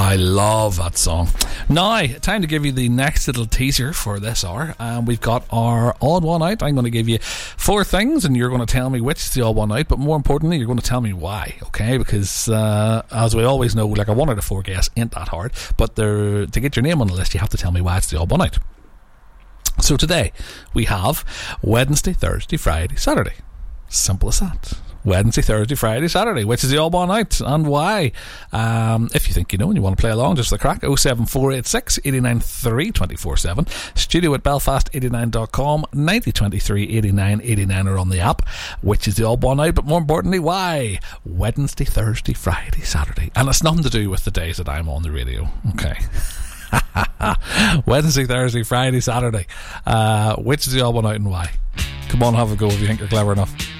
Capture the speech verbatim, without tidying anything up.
I love that song. Now, time to give you the next little teaser for this hour. Um, we've got our odd one out. I'm going to give you four things, and you're going to tell me which is the odd one out. But more importantly, you're going to tell me why. Okay? Because uh, as we always know, like a one out of four guess ain't that hard. But there, to get your name on the list, you have to tell me why it's the odd one out. So today we have Wednesday, Thursday, Friday, Saturday. Simple as that. Wednesday, Thursday, Friday, Saturday. Which is the odd one out and why? Um, if you think you know and you want to play along, just the crack. oh seven four eight six, eight nine three, two four seven. Studio at belfast eighty-nine dot com. ninety twenty-three, eighty-nine, eighty-nine are on the app. Which is the odd one out, but more importantly, why? Wednesday, Thursday, Friday, Saturday. And it's nothing to do with the days that I'm on the radio. Okay. Wednesday, Thursday, Friday, Saturday. Uh, which is the odd one out and why? Come on, have a go if you think you're clever enough.